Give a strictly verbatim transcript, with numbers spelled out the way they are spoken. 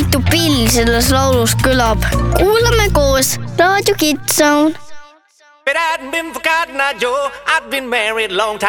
mitu pilli selles laulus kõlab. Kuulame koos Raadio Kids Zone. But I hadn't been forgotten, I Joe. I'd been married long time.